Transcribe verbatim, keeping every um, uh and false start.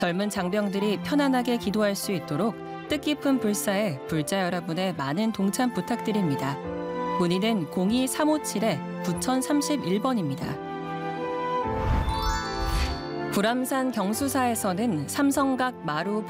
젊은 장병들이 편안하게 기도할 수 있도록 뜻깊은 불사에 불자 여러분의 많은 동참 부탁드립니다. 문의는 공이 삼오칠 구공삼일 번입니다. 불암산 경수사에서는 삼성각 마루